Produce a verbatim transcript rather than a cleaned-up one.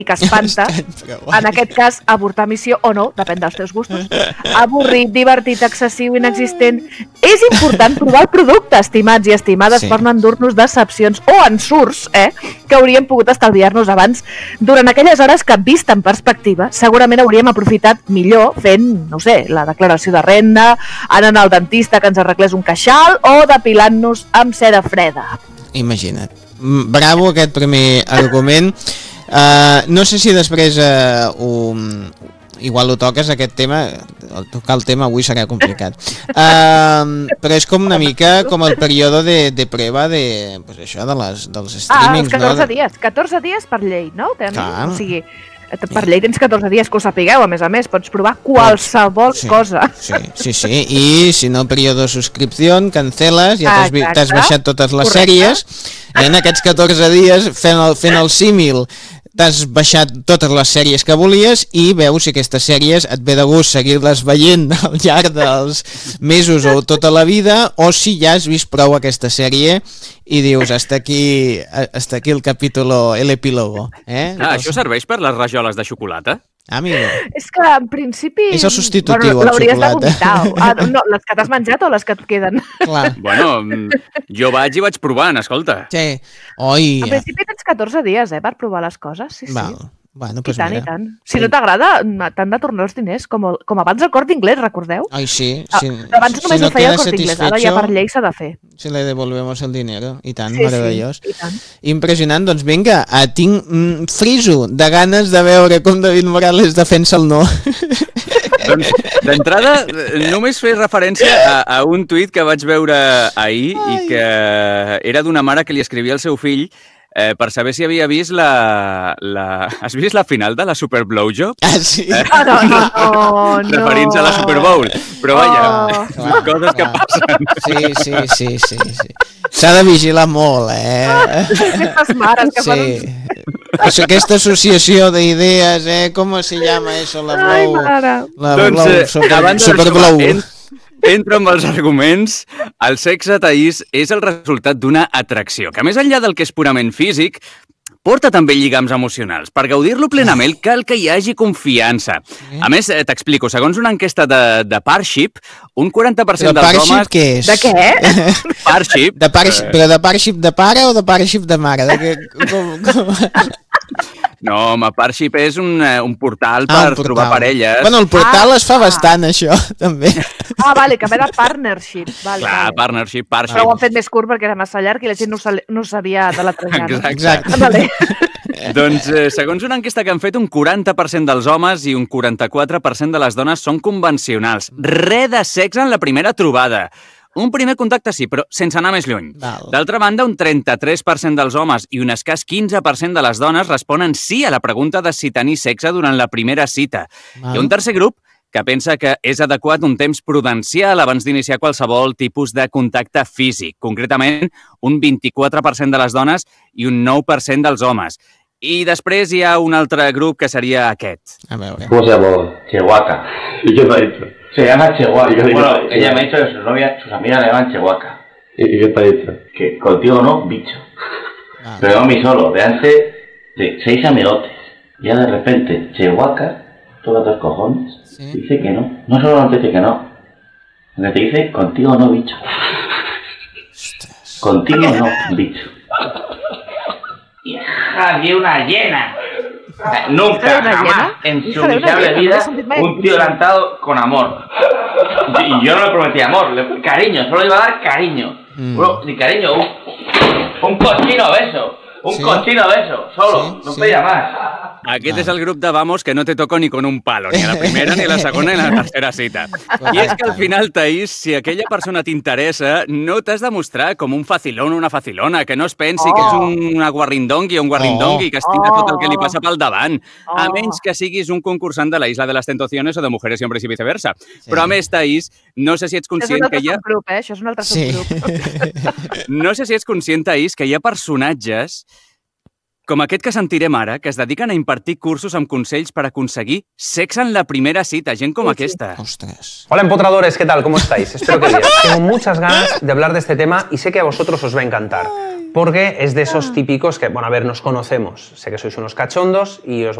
que espanta, en aquest cas, avortar missió o no, depèn dels teus gustos, avorrit, divertit, excessiu, inexistent. És important provar el producte, estimats i estimades, sí. per no endur-nos decepcions o ensurts, eh, que hauríem pogut estalviar-nos abans. Durant aquelles hores que, vist en perspectiva, segurament hauríem aprofitat millor fent, no sé, la declaració de renda, anant al dentista que ens arreglés un queixal o depilant-nos amb seda freda. Imagina't. Bravo aquest primer argument. Uh, no sé si després uh, ho, igual ho toques aquest tema, tocar el tema avui serà complicat, uh, però és com una mica com el període de, de prova de, pues això, de les, dels streamings. Ah, els catorze no? dies, catorze dies per llei, no? Clar. O sigui, per llei tens catorze dies, que us sapigueu, a més a més, pots provar qualsevol sí, cosa. Sí, sí, sí, i si no període de subscripció, canceles, ja t'has baixat totes les Correcte. sèries, i en aquests catorze dies, fent el, fent el símil, t'has baixat totes les sèries que volies i veus si aquestes sèries et ve de gust seguir-les veient al llarg dels mesos o tota la vida, o si ja has vist prou aquesta sèrie i dius, hasta aquí, hasta aquí el capítulo, el epílogo. Eh? Ah, això serveix per les rajoles de xocolata? Amigo. És que, en principi... És el substitutiu, bueno, el xocolata. Ah, no, les que t'has menjat o les que et queden? Clar. Bueno, jo vaig i vaig provant, escolta. Sí. Oi. En principi tens catorze dies, eh, per provar les coses, sí, Val. sí. Bueno, pues I tant, mira. i tant. Si no t'agrada, t'han de tornar els diners, com, el, com abans el Corte Inglés, recordeu? Ai, sí. Ah, Si, abans només si no ho feia el queda Corte Inglés, ara ja per llei s'ha de fer. Si le devolvemos el dinero, i tant, Sí, meravellós. sí, i tant. Impressionant, doncs vinga, ah, tinc mm, friso de ganes de veure com David Morales defensa el no. Doncs, d'entrada, només fer referència a, a un tuit que vaig veure ahir Ai. i que era d'una mare que li escrivia al seu fill eh, per saber si havia vist la, la... Has vist la final de la Super Blowjob? Ah, sí? Eh? Ah, no, no, no, no. Referint-se a la Super Bowl. Però vaja, Oh. són coses que passen. Sí, sí, sí, sí, sí. S'ha de vigilar molt, eh? Aquestes mares que fan Sí. Aquesta associació d'idees, eh? Com se llama eso? La Ai, Blow... mare. La Doncs, Blow... eh, Super, abans de super sumar, Blow. en- Entro amb els arguments. El sexe, Taís, és el resultat d'una atracció, que més enllà del que és purament físic, porta també lligams emocionals. Per gaudir-lo plenament cal que hi hagi confiança. A més, eh, t'explico, segons una enquesta de, de Parship, un quaranta per cent Però dels Parship homes... què és? De què? Parship. De Parship, però de Parship de pare o de Parship de mare? De que, com, com... No, home, Parship és un, eh, un portal per Ah, un portal. trobar parelles. Bueno, el portal Ah, es fa ah. bastant, això, també. Ah, vale, que ve de partnership. Vale, Clar, vale. partnership, Però ho Parship. han fet més curt perquè era massa llarg i la gent no, sa- no sabia de la trajana. Exacte. Exacte. Vale. Doncs, eh, segons una enquesta que han fet, un quaranta per cent dels homes i un quaranta-quatre per cent de les dones són convencionals. Re de sexe en la primera trobada. Un primer contacte sí, però sense anar més lluny. Val. D'altra banda, un trenta-tres per cent dels homes i un escàs quinze per cent de les dones responen sí a la pregunta de si tenir sexe durant la primera cita. Val. Hi ha un tercer grup que pensa que és adequat un temps prudencial abans d'iniciar qualsevol tipus de contacte físic. Concretament, un vint-i-quatre per cent de les dones i un nou per cent dels homes. I després hi ha un altre grup que seria aquest. A veure. ¿Cómo se llamó? Chihuahua. ¿Y qué te ha dicho? Se llama Chihuahua. ¿Y qué- Bueno, y qué- ella me ha dicho que sus novias, sus amigas le llaman Chihuahua. ¿Y, y qué te ha dicho? Que contigo no, bicho. Ah. Pero no a mí solo, delante de seis amigotes. Ya de repente, Chihuahua, toca dos cojones, Sí. dice que no. No solo no te dice que no, sino que te dice contigo no, bicho. Contigo no, bicho. Hija de una llena. Nunca, ¿Hija de una jamás, llena? en Hija su de una miserable llena, vida, no es un tema de un tío levantado con amor. Y yo no le prometí amor, le- cariño, solo le iba a dar cariño. Mm. Bro, ni cariño, un, un cochino beso. Un Sí. cochino beso, solo, Sí, no sí. pedía más. Aquest és el grup de Vamos que no te toco ni con un palo, ni a la primera, ni a la segona, ni a la tercera cita. I és que al final, Taís, si aquella persona t'interessa, no t'has de mostrar com un facilón o una facilona, que no es pensi Oh. que és un guarrindongui o un guarrindongui, que es tira Oh. tot el que li passa pel davant. A Oh. menys que siguis un concursant de la Isla de les Tentaciones o de Mujeres y Hombres y viceversa. Però a més, Taís, no sé si ets Això és un conscient altre que hi ha... subgrup, eh? Això és un altre Sí. subgrup. No sé si ets conscient, Taís, que hi ha personatges com aquest que sentirem ara, que es dediquen a impartir cursos amb consells per aconseguir sexe en la primera cita, gent com Sí, sí. aquesta. Ostres. Hola empotradores, ¿qué tal? ¿Cómo estáis? Espero que bien. Tengo muchas ganas de hablar de este tema y sé que a vosotros os va a encantar. porque es de esos típicos que, bueno, a ver, nos conocemos, sé que sois unos cachondos y os